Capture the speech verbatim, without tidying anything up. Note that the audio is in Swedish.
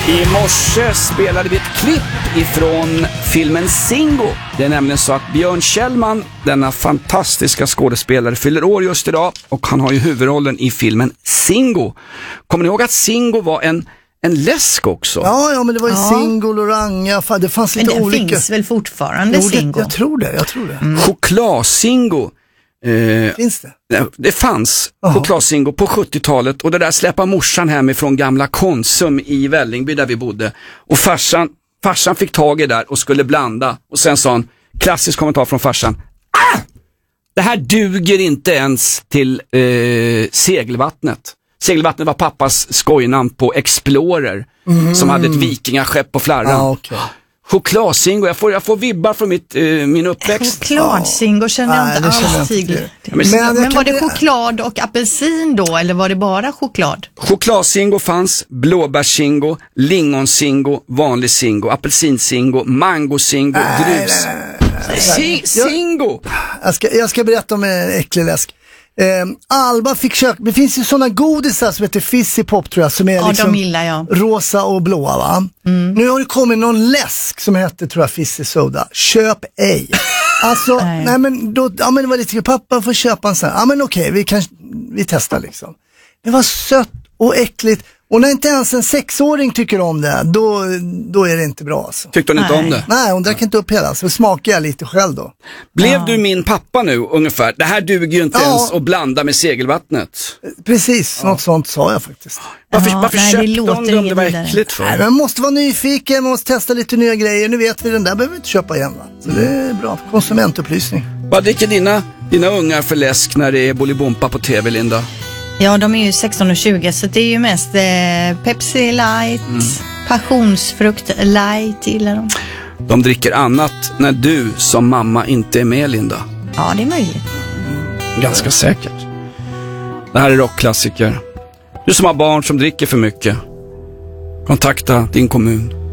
I morse spelade vi ett klipp ifrån filmen Singo. Det är nämligen så att Björn Kjellman, denna fantastiska skådespelare, fyller år just idag. Och han har ju huvudrollen i filmen Singo. Kommer ni ihåg att Singo var en, en läsk också? Ja, ja, men det var ju ja. Singo, Loranga, det fanns lite men det olika. Men finns väl fortfarande jo, Singo? Det, jag tror det, jag tror det. Mm. Choklad-Singo. Eh, Finns det? Det fanns chokladsingo på sjuttiotalet och det där släppa morsan hem ifrån gamla Konsum i Vällingby där vi bodde. Och farsan, farsan fick tag i där och skulle blanda. Och sen sa han, klassisk kommentar från farsan: ah! Det här duger inte ens till eh, segelvattnet. Segelvattnet var pappas skojnamn på Explorer mm. som hade ett vikingaskepp på flarran. Ah, okay. Chokladsingo, jag får, jag får vibbar från mitt, eh, min uppväxt. Chokladsingo känner jag inte alls till. Men, men, men var det choklad och apelsin då, eller var det bara choklad? Chokladsingo fanns, blåbärsingo, lingonsingo, vanlig singo, apelsinsingo, mangosingo, drus. Singo! Jag ska, jag ska berätta om en äcklig läsk. Eh, Alba fick köpa, det finns ju sådana godisar som heter Fizzy Pop tror jag, som är ja, liksom de gillar jag. rosa och blåa va? Mm. Nu har det kommit någon läsk som heter tror jag Fizzy Soda. Köp ej. Alltså, nej. nej men då, ja men det var lite, pappa får köpa en sån här. Ja men okej, vi kan, vi testar liksom. Det var sött och äckligt. Och när inte ens en sexåring tycker om det, då, då är det inte bra alltså. Tyckte hon inte Nej. om det? Nej, hon drack inte upp hela, så smakar jag lite själv då. Blev ja. du min pappa nu ungefär? Det här duger ju inte ja. ens att blanda med segelvattnet. Precis, ja. något sånt sa jag faktiskt. Varför, ja, varför nej, köpte det de det om det var äckligt för? Nej, man måste vara nyfiken, man måste testa lite nya grejer. Nu vet vi, den där behöver vi inte köpa igen va? Så det är bra, konsumentupplysning. Vad dricker dina, dina ungar för läsk när det är Bolibompa på tv, Linda? Ja, de är ju sexton och tjugo så det är ju mest eh, Pepsi Light, mm. passionsfrukt Light gillar de. De dricker annat när du som mamma inte är med, Linda. Ja, det är möjligt. Ganska säkert. Det här är rockklassiker. Du som har barn som dricker för mycket, kontakta din kommun.